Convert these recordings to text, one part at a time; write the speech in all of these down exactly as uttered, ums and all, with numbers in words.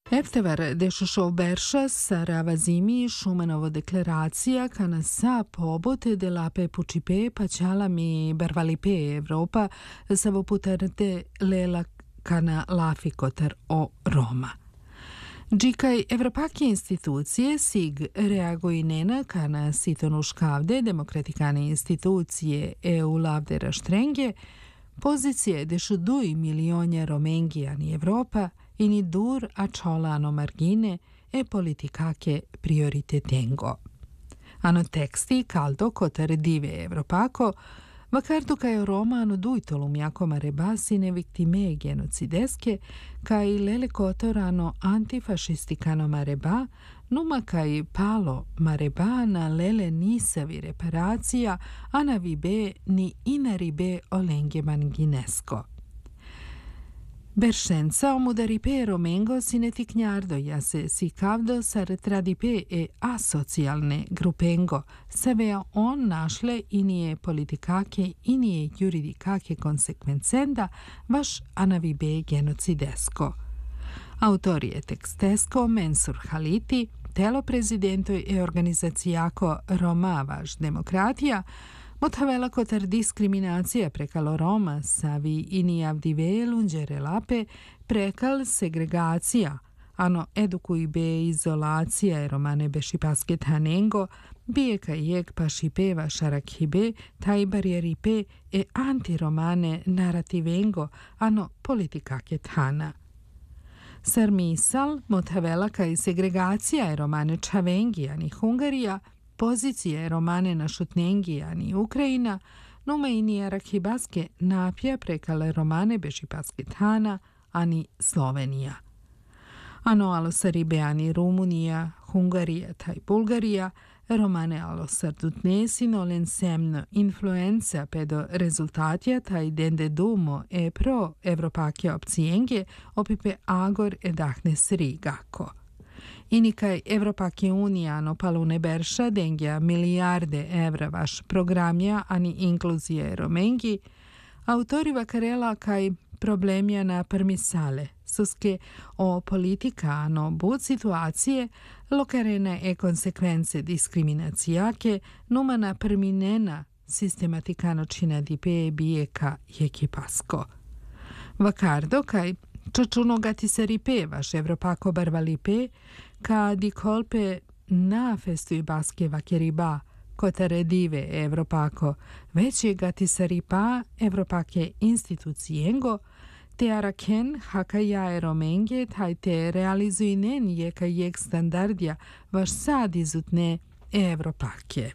Eftevar dešušov Berša Sarava zimi Šumanovo deklaracija kana sa pobote de la pe pučipe paćalami bervalipe Evropa savo putarte lela kana lafikotar o Roma. Džikaj evropake institucije sig reagoj nena kana sitonuškavde demokratikane institucije E U lavdera štrenge, pozicije dešu duj milionja romengijani Evropa ini dur a čolano margine e politikake prioritetengo. Ano teksti caldo kotar dive Evropako, vakardu kaj Roma ano dujtolum jako marebasine viktime genocideske, kaj lele kotor ano antifašistikano mareba, numa kaj palo mareba na lele nisavi reparacija, ana vibe ni inaribe olenge manginesko. Beršenca omudaripe romengo sineti knjardo jase si kavdo sar tradipe e asocijalne grupengo, sevea on našle inije politikake inije juridikake konsekvencenda vaš anavibe genocidesko. Autorije tekstesko Mensur Haliti, telo prezidentoj e organizacijako Roma vaš demokratija, Motavela kotar diskriminacija prekalo Roma savi ini avdive lungere lape prekal segregacija, ano edukuj be izolacija e romane bešipaske tanengo, bije kaj jek pašipeva šarakhibe, taj barjeripe e antiromane narativengo, ano politikake tana. Sar misal, motavela kaj segregacija e romane čavengijani Hungarija, pozicije romane na šutnengijani Ukrajina, numa ini arahibaske napja prekale romane bešipaske tana, ani Slovenija. Ano alosaribe ani Rumunija, Hungarija taj Bulgarija, romane alosardutnesino len semno influenza pedo rezultatja taj dende dumo e pro evropake opcijenge opipe agor e dahne srigako. Inikaj Evropake unija no palune berša dengja milijarde evra vaš programja ani inkluzije romengi, autori vakarela kaj problemja na permisale, suske o politika no bud situacije lokarene e konsekvence diskriminacijake numa na perminena sistematikano čina dipe bijeka jekipasko. Vakardo kaj Čačuno gati se ripe vaš Evropako barvalipe, ka di kolpe na festu i baske vakeriba, kotare dive Evropako, već je gati se ripa Evropake institucijengo, te araken haka ja romenge taj te realizujnen je ka jek standardja vaš sad izutne Evropake.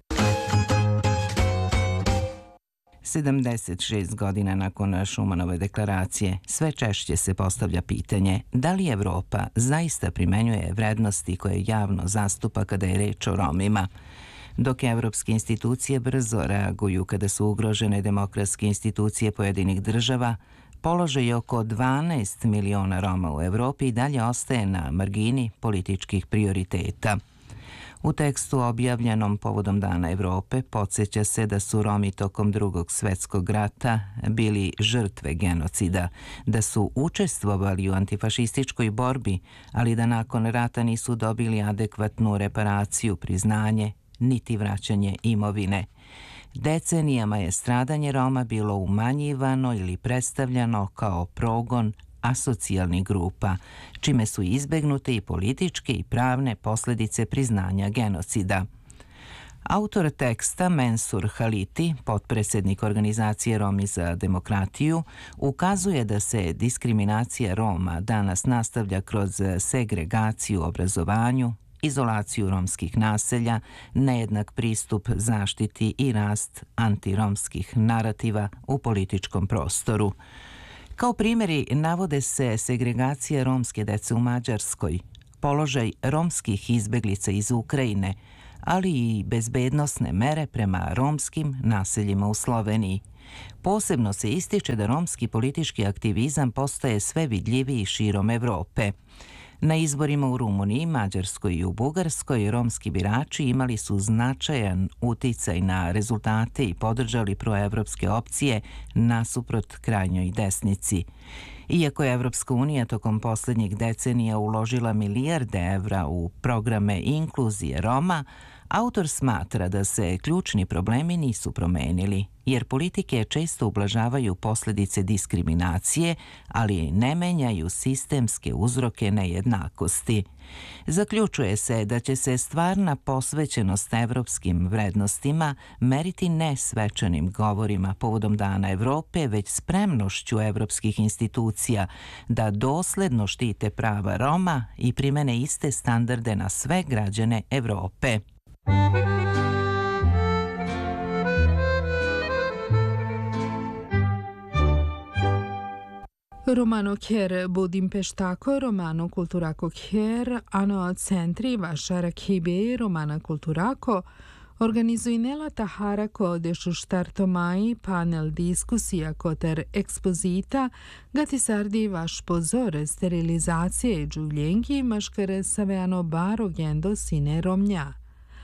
sedamdeset šest godina nakon Šumanove deklaracije, sve češće se postavlja pitanje da li Evropa zaista primenjuje vrednosti koje javno zastupa kada je reč o Romima. Dok evropske institucije brzo reaguju kada su ugrožene demokratske institucije pojedinih država, položaj oko dvanaest miliona Roma u Evropi i dalje ostaje na margini političkih prioriteta. U tekstu objavljenom povodom Dana Evrope podsjeća se da su Romi tokom Drugog svjetskog rata bili žrtve genocida, da su učestvovali u antifašističkoj borbi, ali da nakon rata nisu dobili adekvatnu reparaciju, priznanje, niti vraćanje imovine. Decenijama je stradanje Roma bilo umanjivano ili predstavljano kao progon asocijalnih grupa, čime su izbegnute i političke i pravne posljedice priznanja genocida. Autor teksta Mensur Haliti, potpredsjednik organizacije Romi za demokratiju, ukazuje da se diskriminacija Roma danas nastavlja kroz segregaciju u obrazovanju, izolaciju romskih naselja, nejednak pristup zaštiti i rast antiromskih narativa u političkom prostoru. Kao primjeri navode se segregacija romske dece u Mađarskoj, položaj romskih izbeglica iz Ukrajine, ali i bezbednosne mere prema romskim naseljima u Sloveniji. Posebno se ističe da romski politički aktivizam postaje sve vidljiviji širom Evrope. Na izborima u Rumuniji, Mađarskoj i u Bugarskoj romski birači imali su značajan uticaj na rezultate i podržali proevropske opcije nasuprot krajnjoj desnici. Iako je Evropska unija tokom posljednjih decenija uložila milijarde evra u programe inkluzije Roma, autor smatra da se ključni problemi nisu promenili, jer politike često ublažavaju posljedice diskriminacije, ali ne menjaju sistemske uzroke nejednakosti. Zaključuje se da će se stvarna posvećenost evropskim vrednostima meriti ne svečanim govorima povodom Dana Evrope, već spremnošću evropskih institucija da dosledno štite prava Roma i primene iste standarde na sve građane Evrope. Romano Kher Budimpeštako, Romano Kulturako Kher, ano centri vaša rakibe Romana Kulturako, organizuinela taharako dešu štartomai panel diskusija koter ekspozita gati sardi vaš pozor sterilizacije džuvljenki maškare saveano baro gendo sine romnja.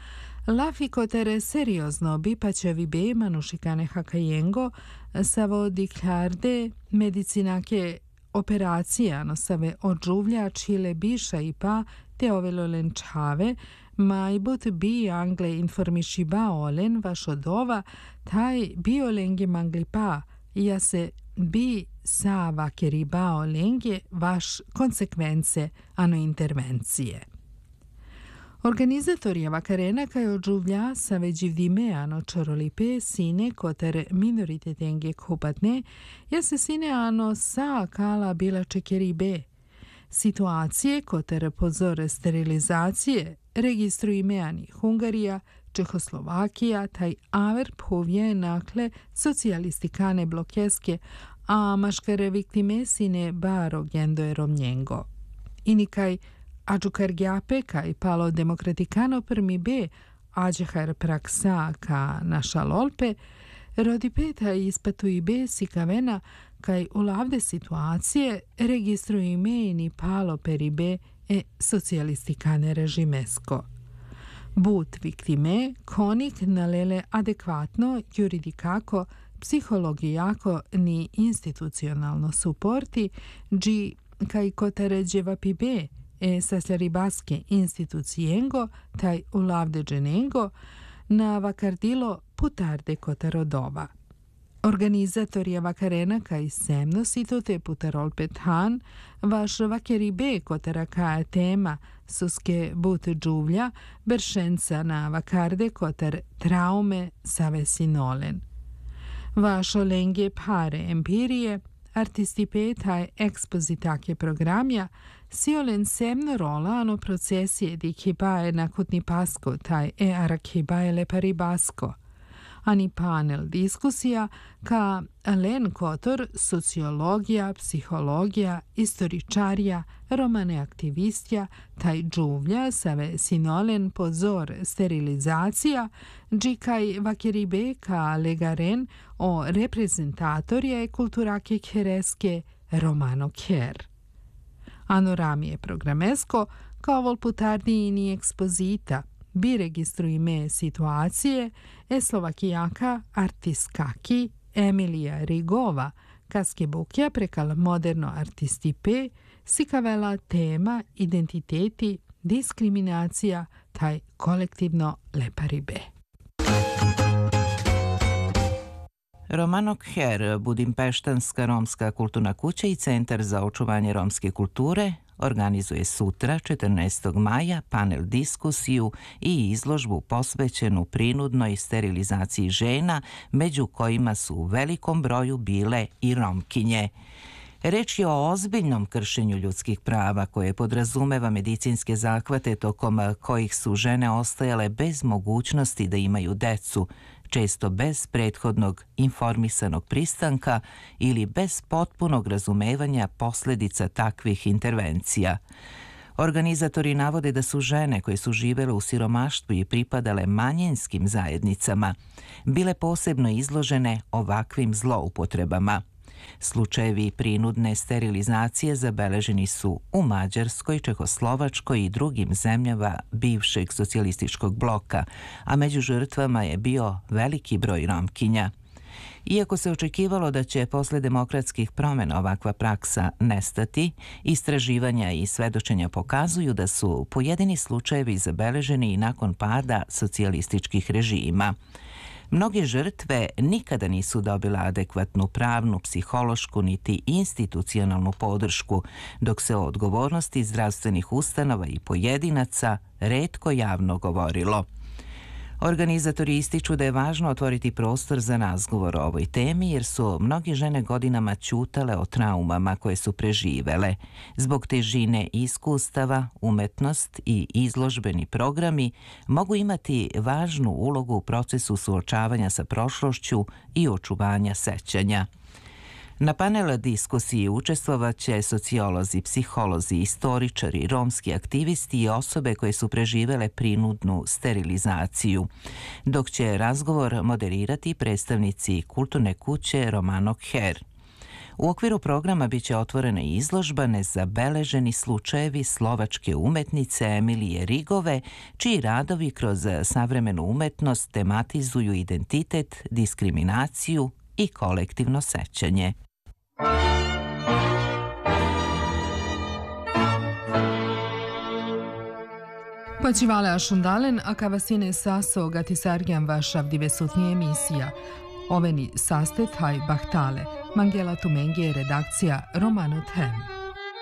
Lafi kotere seriozno bipačevi be manušikane hakajengo savo diklarde medicinake operacija no save odžuvlja čile biša i pa te ovelo lenčave majbut bi angle informiši ba olen vaš odova taj bi olenge mangli pa ja se bi sa vakeri ba olenge vaš konsekvence ano intervencije. Organizatorja vakarena kaj odžuvlja sa veđivdime ano čorolipe sine koter minoritetenge kupatne, ja se sine ano sa kala bila čekeribe. Situacije koter pozore sterilizacije registruji meani Hungarija, Čehoslovakija, taj aver povje nakle socijalistikane blokeske, a maškare viktime sine baro gendo romnjengo. Inikaj Ađukar gjape kaj palo demokratikano prmi be, ađehar praksa ka naša lolpe, rodi peta ispatui be sikavena kaj ulavde situacije registrui meni palo peri be e socijalistikane režimesko. But viktime konik nalele adekvatno juridikako, psihologijako ni institucionalno suporti, dži kaj kotaređeva pi be, e saslaribaske institucijengo, taj ulavdeđenengo, na vakardilo putarde kotarodova. Organizatorja vakarena kaj semno sitote putarol pethan, vaš vakeribe kotara kaja tema suske but džuvlja, beršenca na vakarde kotar traume save sinolen. Vaš olenge pare empirije, artistipe taj ekspozitake programja, siolen semno rola ano procesije di kibaje nakutni pasko taj e arakibaje lepari basko. Ani panel diskusija ka len kotor sociologija, psihologija, istoričarija, romane aktivistja, taj džuvlja save sinolen pozor sterilizacija, džikaj vakeribe ka legaren o reprezentatorje kulturake khereske Romano Kher. Ano ramije programesko kao vol putardijini ekspozita, bi registrui me situacije e Slovakijaka artiskaki Emilija Rigova, kaske bukja prekal moderno artistipe, sikavela tema identiteti, diskriminacija, taj kolektivno leparibe. Romano Kher, Budimpeštanska romska kulturna kuća i Centar za očuvanje romske kulture, organizuje sutra, četrnaestog maja, panel diskusiju i izložbu posvećenu prinudnoj sterilizaciji žena, među kojima su u velikom broju bile i Romkinje. Reč je o ozbiljnom kršenju ljudskih prava koje podrazumeva medicinske zahvate tokom kojih su žene ostajale bez mogućnosti da imaju decu, često bez prethodnog informisanog pristanka ili bez potpunog razumevanja posljedica takvih intervencija. Organizatori navode da su žene koje su živele u siromaštvu i pripadale manjinskim zajednicama bile posebno izložene ovakvim zloupotrebama. Slučajevi prinudne sterilizacije zabeleženi su u Mađarskoj, Čehoslovačkoj i drugim zemljama bivšeg socijalističkog bloka, a među žrtvama je bio veliki broj Romkinja. Iako se očekivalo da će posle demokratskih promjena ovakva praksa nestati, istraživanja i svedočenja pokazuju da su pojedini slučajevi zabeleženi i nakon pada socijalističkih režima. Mnoge žrtve nikada nisu dobile adekvatnu pravnu, psihološku niti institucionalnu podršku, dok se o odgovornosti zdravstvenih ustanova i pojedinaca retko javno govorilo. Organizatori ističu da je važno otvoriti prostor za razgovor o ovoj temi jer su mnoge žene godinama ćutale o traumama koje su preživele. Zbog težine iskustava, umetnost i izložbeni programi mogu imati važnu ulogu u procesu suočavanja sa prošlošću i očuvanja sećanja. Na panel diskusiji učestvovaće sociolozi, psiholozi, istoričari, romski aktivisti i osobe koje su preživele prinudnu sterilizaciju, dok će razgovor moderirati predstavnici kulturne kuće Romano Kher. U okviru programa biće otvorena izložba Nezabeleženi slučajevi slovačke umetnice Emilije Rigove, čiji radovi kroz savremenu umetnost tematizuju identitet, diskriminaciju i kolektivno sećanje. Počivale ašundalen, a kavasine saso gatisargian vašav divesutnije emisija. Oveni sastet haj bahtale. Mangela Tumengi je redakcija Romano Them.